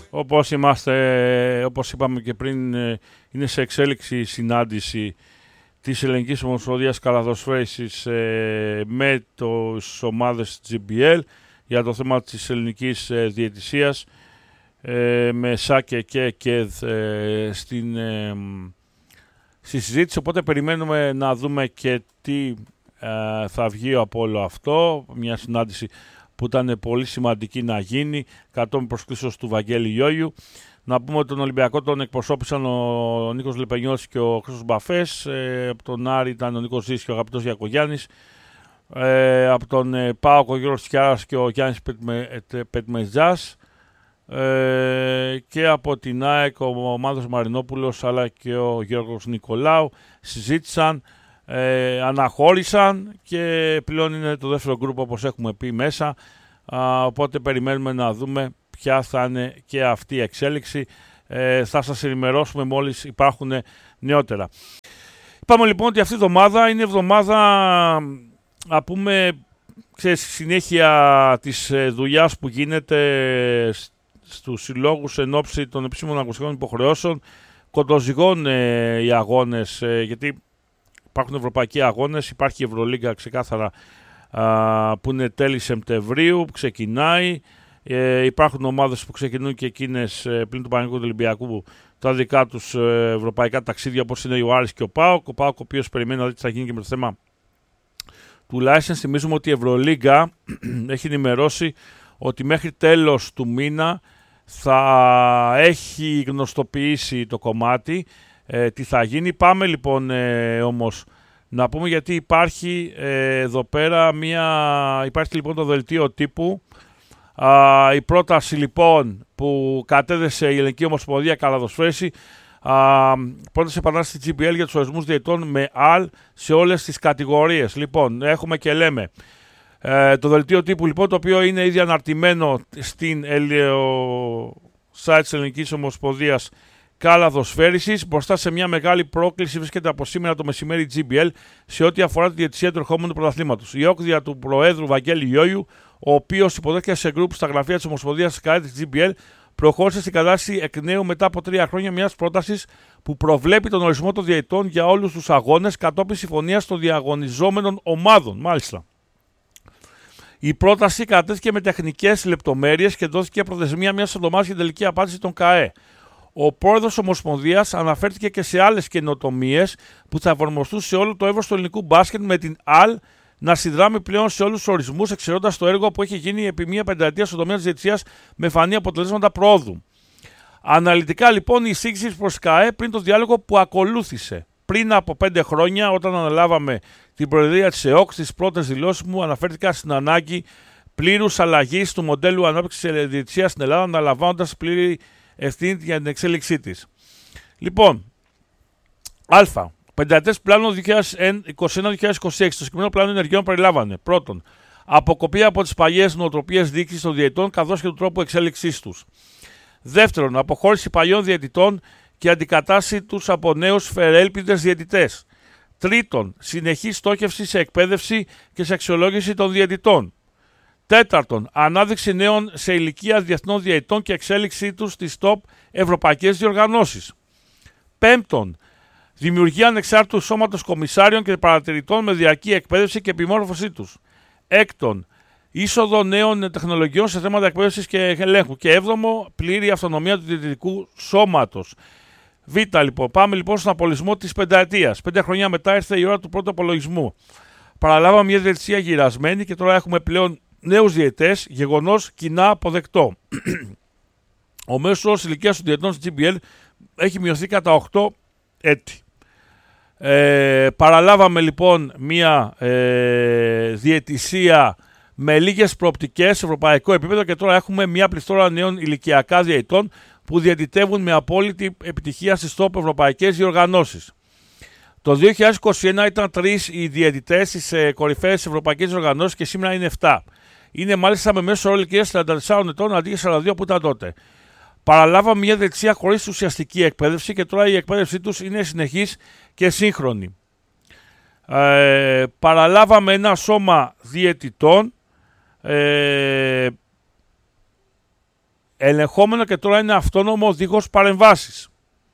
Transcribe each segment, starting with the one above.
όπως είπαμε και πριν, είναι σε εξέλιξη η συνάντηση της Ελληνικής Ομοσπονδίας Καλαθοσφαίρισης με τις ομάδες GBL για το θέμα της ελληνικής διαιτησίας, με ΣΑΚΕ και ΚΕΔ στη συζήτηση, οπότε περιμένουμε να δούμε και τι θα βγει από όλο αυτό. Μια συνάντηση που ήταν πολύ σημαντική να γίνει, κατόπιν προσκλήσεως του Βαγγέλη Γιώγιου. Να πούμε ότι τον Ολυμπιακό τον εκπροσώπησαν ο Νίκος Λεπενιώτης και ο Χρήστος Μπαφές. Από τον Άρη ήταν ο Νίκος Ζήσης και ο αγαπητός Γιακογιάννης. Από τον ΠΑΟΚ ο Γιώργος Κιάρας και ο Γιάννης Πετμεζάς. Και από την ΑΕΚ ο Μάνδος Μαρινόπουλος αλλά και ο Γιώργος Νικολάου συζήτησαν, αναχώρησαν και πλέον είναι το δεύτερο γκρουπ, όπως έχουμε πει, μέσα. Οπότε περιμένουμε να δούμε ποια θα είναι και αυτή η εξέλιξη. Θα σας ενημερώσουμε μόλις υπάρχουν νεότερα. Είπαμε λοιπόν ότι αυτή η εβδομάδα είναι εβδομάδα, να πούμε, συνέχεια της δουλειάς που γίνεται στους συλλόγους εν ώψη των επίσημων αγωνιστικών υποχρεώσεων. Κοντοζυγών οι αγώνες, γιατί υπάρχουν ευρωπαϊκοί αγώνες, υπάρχει η Ευρωλίγκα ξεκάθαρα που είναι τέλη Σεπτεμβρίου, που ξεκινάει. Υπάρχουν ομάδες που ξεκινούν και εκείνες πλην του Παναθηναϊκού του Ολυμπιακού τα δικά τους ευρωπαϊκά ταξίδια, όπως είναι ο Άρης και ο ΠΑΟΚ. Ο ΠΑΟΚ, ο οποίος περιμένει να δει τι θα γίνει και με το θέμα του license. Θυμίζουμε ότι η Ευρωλίγκα έχει ενημερώσει ότι μέχρι τέλος του μήνα θα έχει γνωστοποιήσει το κομμάτι τι θα γίνει. Πάμε λοιπόν όμως να πούμε, γιατί υπάρχει εδώ πέρα υπάρχει λοιπόν το δελτίο τύπου. Η πρόταση λοιπόν που κατέθεσε η Ελληνική Ομοσπονδία Καλαθοσφαίριση, πρόταση επανάσταση GBL για τους ορισμούς διαιτών με ΑΛ σε όλες τις κατηγορίες. Λοιπόν, έχουμε και λέμε το δελτίο τύπου λοιπόν, το οποίο είναι ήδη αναρτημένο στην site της Ελληνικής Ομοσπονδίας Καλαθοσφαίρισης. Μπροστά σε μια μεγάλη πρόκληση βρίσκεται από σήμερα το μεσημέρι GBL σε ό,τι αφορά τη διαιτησία του ερχόμενου πρωταθλήματος. Η όκδια του Προέδρου Βαγγέλη Γιώγιου, ο οποίος υποδέχεται σε γκρουπ στα γραφεία της Ομοσπονδίας της GBL, προχώρησε στην κατάσταση εκ νέου μετά από 3 χρόνια μιας πρότασης που προβλέπει τον ορισμό των διαιτών για όλους τους αγώνες κατόπιν συμφωνίας των διαγωνιζόμενων ομάδων. Μάλιστα. Η πρόταση κατέθηκε με τεχνικές λεπτομέρειες και δόθηκε προθεσμία μιας εβδομάδας για τελική απάντηση των ΚΑΕ. Ο πρόεδρος Ομοσπονδίας αναφέρθηκε και σε άλλες καινοτομίες που θα εφαρμοστούν σε όλο το εύρος του ελληνικού μπάσκετ, με την ΑΛ να συνδράμει πλέον σε όλους τους ορισμούς, εξαιρώντας το έργο που έχει γίνει επί μία πενταετία στον τομέα της διαιτησίας με φανή αποτελέσματα προόδου. Αναλυτικά λοιπόν η εισήγηση προς ΚΑΕ πριν το διάλογο που ακολούθησε. Πριν από 5 χρόνια, όταν αναλάβαμε την προεδρία της ΕΟΚ, στις πρώτες δηλώσεις μου αναφέρθηκα στην ανάγκη πλήρους αλλαγής του μοντέλου ανάπτυξης της διαιτησίας στην Ελλάδα, αναλαμβάνοντας πλήρη ευθύνη για την εξέλιξή της. Λοιπόν, πενταετές πλάνο 2021-2026. Το συγκεκριμένο πλάνο ενεργειών περιλάμβανε: πρώτον, αποκοπή από τις παλιές νοοτροπίες διοίκησης των διαιτητών καθώς και του τρόπου εξέλιξής τους. Δεύτερον, αποχώρηση παλιών διαιτητών και αντικατάσταση τους από νέους φερέλπιδες διαιτητές. Τρίτον, συνεχή στόχευση σε εκπαίδευση και σε αξιολόγηση των διαιτητών. Τέταρτον, ανάδειξη νέων σε ηλικία διεθνών διαιτητών και εξέλιξή τους στις top ευρωπαϊκές διοργανώσεις. Πέμπτον, δημιουργία ανεξάρτητου σώματος κομισάριων και παρατηρητών με διαρκή εκπαίδευση και επιμόρφωσή τους. Έκτον, είσοδο νέων τεχνολογιών σε θέματα εκπαίδευσης και ελέγχου. Και έβδομο, πλήρη αυτονομία του διαιτητικού σώματος. Β, λοιπόν. Πάμε λοιπόν στον απολογισμό της πενταετίας. 5 χρόνια μετά ήρθε η ώρα του πρώτου απολογισμού. Παραλάβαμε μια διαιτησία γυρασμένη και τώρα έχουμε πλέον νέους διαιτητές, γεγονός κοινά αποδεκτό. Ο μέσος όρος ηλικίας των διαιτητών στη GBL έχει μειωθεί κατά 8 έτη. Παραλάβαμε λοιπόν μια διαιτησία με λίγες προοπτικές σε ευρωπαϊκό επίπεδο και τώρα έχουμε μια πληθώρα νέων ηλικιακά διαιτητών που διαιτητεύουν με απόλυτη επιτυχία στις top ευρωπαϊκές διοργανώσεις. Το 2021 ήταν 3 οι διαιτητές στις κορυφαίες ευρωπαϊκές διοργανώσεις και σήμερα είναι 7. Είναι μάλιστα με μέσο όρο ηλικίας 44 ετών αντί για 42 που ήταν τότε. Παραλάβαμε μια διαιτησία χωρίς ουσιαστική εκπαίδευση και τώρα η εκπαίδευσή τους είναι συνεχής και σύγχρονη. Παραλάβαμε ένα σώμα διαιτητών ελεγχόμενο και τώρα είναι αυτόνομο δίχως παρεμβάσεις.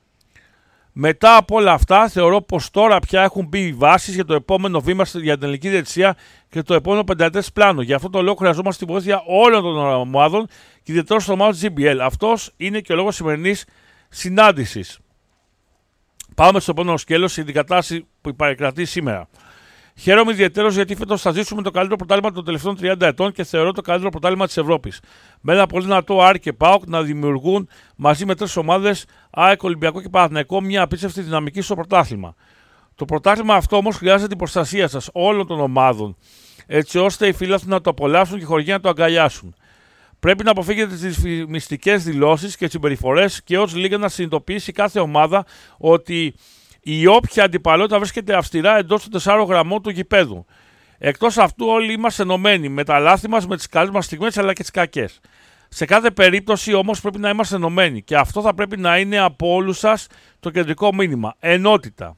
Μετά από όλα αυτά, θεωρώ πως τώρα πια έχουν μπει οι βάσεις για το επόμενο βήμα για την ελληνική διαιτησία και το επόμενο πενταετές πλάνο. Γι' αυτό το λόγο χρειαζόμαστε τη βοήθεια όλων των ομάδων και ιδιαίτερα των ομάδων της GBL. Αυτός είναι και ο λόγος σημερινής συνάντησης. Πάμε στο επόμενο σκέλος, στην κατάσταση που επικρατεί σήμερα. Χαίρομαι ιδιαίτερως γιατί φέτος θα ζήσουμε το καλύτερο πρωτάθλημα των τελευταίων 30 ετών και θεωρώ το καλύτερο πρωτάθλημα της Ευρώπης. Με ένα πολύ δυνατό Άρη και ΠΑΟΚ να δημιουργούν μαζί με 3 ομάδες, ΑΕΚ, Ολυμπιακό και Παναθηναϊκό, μια απίστευτη δυναμική στο πρωτάθλημα. Το πρωτάθλημα αυτό όμως χρειάζεται την προστασία σας όλων των ομάδων, έτσι ώστε οι φίλαθλοι να το απολαύσουν και οι χορηγοί να το αγκαλιάσουν. Πρέπει να αποφύγετε τις μυστικές δηλώσεις και τις συμπεριφορές και ως λίγα να συνειδητοποιήσει κάθε ομάδα ότι η όποια αντιπαλότητα βρίσκεται αυστηρά εντός των 4 γραμμών του γηπέδου. Εκτός αυτού, όλοι είμαστε ενωμένοι με τα λάθη μας, με τις καλές μας στιγμές αλλά και τις κακές. Σε κάθε περίπτωση όμως πρέπει να είμαστε ενωμένοι και αυτό θα πρέπει να είναι από όλους σας το κεντρικό μήνυμα. Ενότητα.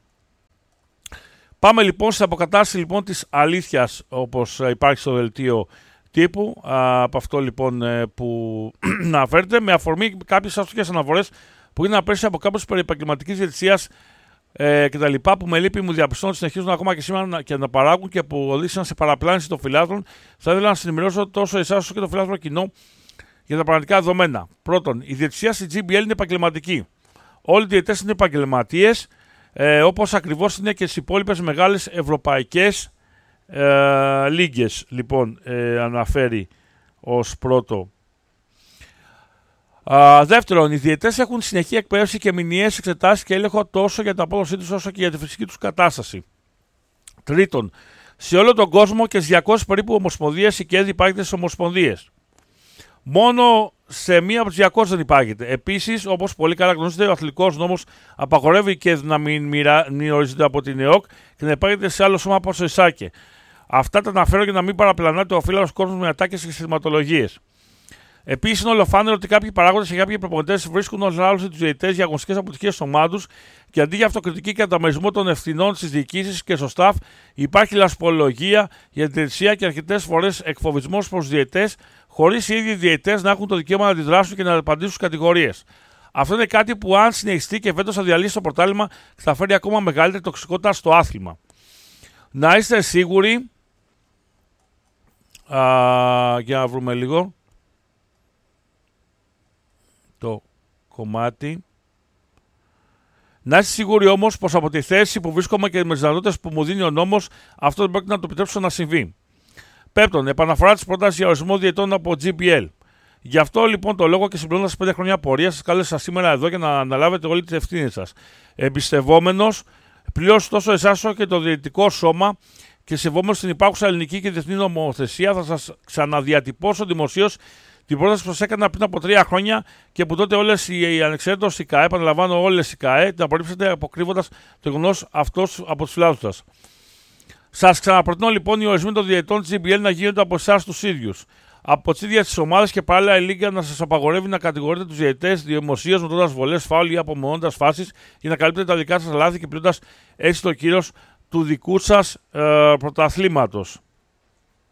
Πάμε λοιπόν στην αποκατάσταση λοιπόν της αλήθειας όπως υπάρχει στο δελτίο τύπου. Από αυτό λοιπόν που αναφέρεται με αφορμή κάποιες αστοχές αναφορές που είναι απέσια από κάποιους περί επαγγελματικής διαιτησίας και τα λοιπά που με λύπη μου διαπιστώνω ότι συνεχίζουν ακόμα και σήμερα και να παράγουν και που οδήγησαν σε παραπλάνηση των φιλάθλων. Θα ήθελα να συνημερώσω τόσο εσάς όσο και το φιλάθλο κοινό για τα πραγματικά δεδομένα. Πρώτον, η διαιτησία στη GBL είναι επαγγελματική. Όλοι οι διαιτητές είναι επαγγελματίες, όπως ακριβώς είναι και στις υπόλοιπες μεγάλες ευρωπαϊκές λίγκες. Λοιπόν, αναφέρει ως πρώτο. Δεύτερον, οι διαιτητές έχουν συνεχή εκπαίδευση και μηνιαίες εξετάσεις και έλεγχο τόσο για την απόδοσή τους όσο και για τη φυσική τους κατάσταση. Τρίτον, σε όλο τον κόσμο και στις 200 περίπου ομοσπονδίες η ΚΕΔ υπάρχεται στις ομοσπονδίες. Μόνο σε μία από τις 200 δεν υπάρχεται. Επίσης, όπως πολύ καλά γνωρίζετε, ο αθλητικός νόμος απαγορεύει η ΚΕΔ να μην ορίζεται από την ΕΟΚ και να υπάρχεται σε άλλο σώμα από το ΕΣΑΚΕ. Αυτά τα αναφέρω για να μην παραπλανάται ο φύλακος κόσμος με ατάκες και συστηματολογίες. Επίσης, είναι ολοφάνερο ότι κάποιοι παράγοντες και κάποιοι προπονητές βρίσκουν ως λάθος τους διαιτητές για αγωνιστικές αποτυχίες των ομάδων τους και αντί για αυτοκριτική και ανταμερισμό των ευθυνών στις διοικήσεις και στο staff, υπάρχει λασπολογία για την διαιτησία και αρκετές φορές εκφοβισμός προς τους διαιτητές, χωρίς οι ίδιοι διαιτητές να έχουν το δικαίωμα να αντιδράσουν και να απαντήσουν στις κατηγορίες. Αυτό είναι κάτι που, αν συνεχιστεί και φέτος θα διαλύσει το πρωτάθλημα, θα φέρει ακόμα μεγαλύτερη τοξικότητα στο άθλημα. Να είστε σίγουροι. Για να βρούμε λίγο το κομμάτι. Να είστε σίγουροι όμως πως από τη θέση που βρίσκομαι και με τις δυνατότητες που μου δίνει ο νόμος, αυτό δεν πρόκειται να το επιτρέψω να συμβεί. Πέμπτον, επαναφορά της πρότασης για ορισμό διαιτών από GBL. Γι' αυτό λοιπόν το λόγο και συμπληρώνοντας 5 χρόνια πορεία, σας κάλεσα σήμερα εδώ για να αναλάβετε όλη την ευθύνη σας. Εμπιστευόμενος, πλήρως τόσο εσάς όσο και το διαιτητικό σώμα και σεβόμενος στην υπάρχουσα ελληνική και διεθνή νομοθεσία, θα σας ξαναδιατυπώσω δημοσίως την πρόταση που σας έκανα πριν από 3 χρόνια και που τότε όλες οι ανεξάρτητες ΚΑΕ, επαναλαμβάνω όλες οι ΚΑΕ, την απορρίψατε αποκρύβοντας το γεγονός αυτός από τους φιλάθλους σας. Σας ξαναπροτείνω λοιπόν οι ορισμοί των διαιτητών της GBL να γίνονται από εσάς τους ίδιους. Από τις ίδιες τις ομάδες και παράλληλα η Λίγκα να σας απαγορεύει να κατηγορείτε τους διαιτητές δημοσίως μετρώντας βολές, φάουλ ή απομονώντας φάσεις για να καλύπτετε τα δικά σας λάθη και πληρώνοντας έτσι το κύρος του δικού σας πρωταθλήματος.